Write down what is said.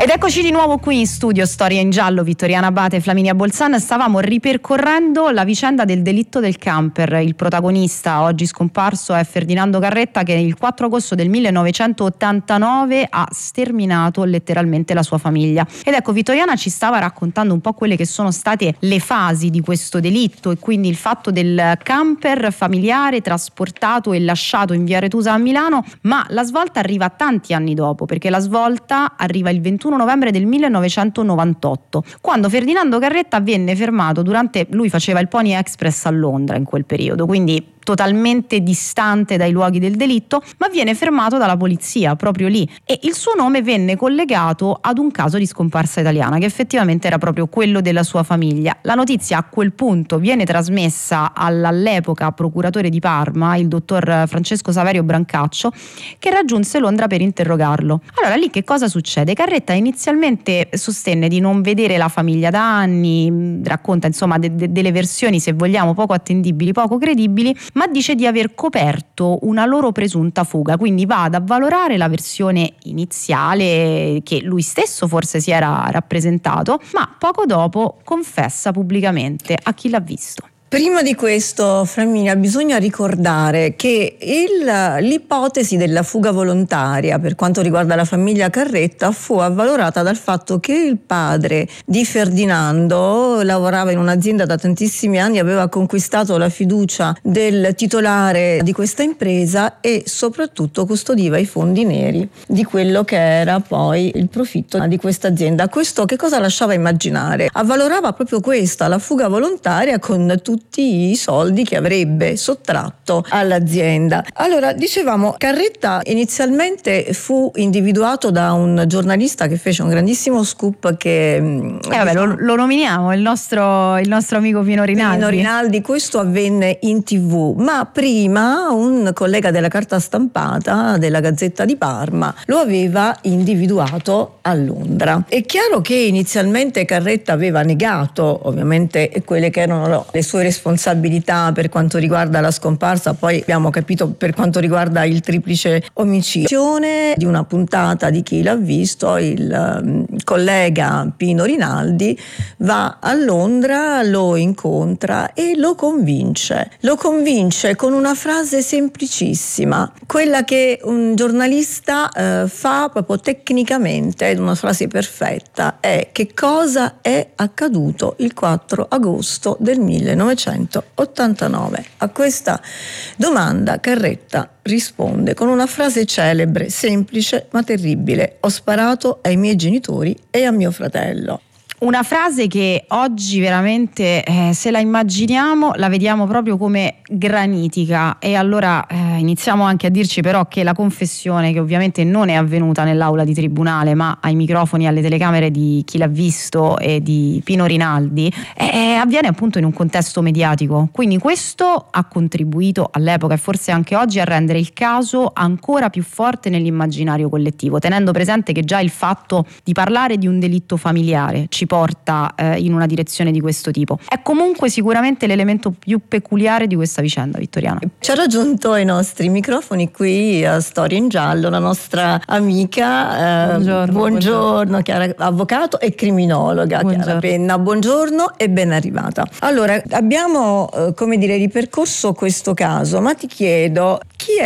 Ed eccoci di nuovo qui in studio Storia in Giallo, Vittoriana Abate e Flaminia Bolzan. Stavamo ripercorrendo la vicenda del delitto del camper. Il protagonista, oggi scomparso, è Ferdinando Carretta, che il 4 agosto del 1989 ha sterminato letteralmente la sua famiglia. Ed ecco, Vittoriana ci stava raccontando un po' quelle che sono state le fasi di questo delitto, e quindi il fatto del camper familiare trasportato e lasciato in via Aretusa a Milano. Ma la svolta arriva tanti anni dopo, perché la svolta arriva il 21 novembre del 1998, quando Ferdinando Carretta venne fermato lui faceva il Pony Express a Londra in quel periodo, quindi totalmente distante dai luoghi del delitto, ma viene fermato dalla polizia proprio lì, e il suo nome venne collegato ad un caso di scomparsa italiana che effettivamente era proprio quello della sua famiglia. La notizia a quel punto viene trasmessa all'epoca procuratore di Parma, il dottor Francesco Saverio Brancaccio, che raggiunse Londra per interrogarlo. Allora lì che cosa succede? Carretta inizialmente sostenne di non vedere la famiglia da anni, racconta insomma delle versioni, se vogliamo, poco attendibili, poco credibili, ma dice di aver coperto una loro presunta fuga, quindi va ad avvalorare la versione iniziale che lui stesso forse si era rappresentato, ma poco dopo confessa pubblicamente a chi l'ha visto. Prima di questo, Flaminia, bisogna ricordare che l'ipotesi della fuga volontaria per quanto riguarda la famiglia Carretta fu avvalorata dal fatto che il padre di Ferdinando lavorava in un'azienda da tantissimi anni, aveva conquistato la fiducia del titolare di questa impresa e soprattutto custodiva i fondi neri di quello che era poi il profitto di questa azienda. Questo che cosa lasciava immaginare? Avvalorava proprio questa, la fuga volontaria, con tutti i soldi che avrebbe sottratto all'azienda. Allora, dicevamo, Carretta inizialmente fu individuato da un giornalista che fece un grandissimo scoop che lo nominiamo, il nostro amico Pino Rinaldi. Pino Rinaldi. Questo avvenne in TV, ma prima un collega della carta stampata della Gazzetta di Parma lo aveva individuato a Londra. È chiaro che inizialmente Carretta aveva negato ovviamente quelle che erano le sue responsabilità per quanto riguarda la scomparsa, poi abbiamo capito per quanto riguarda il triplice omicidio. Di una puntata di Chi l'ha visto, il collega Pino Rinaldi va a Londra, lo incontra e lo convince con una frase semplicissima, quella che un giornalista fa proprio tecnicamente, una frase perfetta, è: che cosa è accaduto il 4 agosto del 1989. A questa domanda Carretta risponde con una frase celebre, semplice ma terribile: ho sparato ai miei genitori e a mio fratello. Una frase che oggi veramente, se la immaginiamo, la vediamo proprio come granitica. E allora iniziamo anche a dirci però che la confessione, che ovviamente non è avvenuta nell'aula di tribunale ma ai microfoni e alle telecamere di Chi l'ha visto e di Pino Rinaldi, avviene appunto in un contesto mediatico. Quindi questo ha contribuito all'epoca e forse anche oggi a rendere il caso ancora più forte nell'immaginario collettivo, tenendo presente che già il fatto di parlare di un delitto familiare ci porta in una direzione di questo tipo. È comunque sicuramente l'elemento più peculiare di questa vicenda, Vittoriana. Ci ha raggiunto ai nostri microfoni qui a Storia in Giallo la nostra amica, buongiorno Chiara, avvocato e criminologa, Chiara Penna. Buongiorno e ben arrivata. Allora, abbiamo ripercorso questo caso, ma ti chiedo, chi è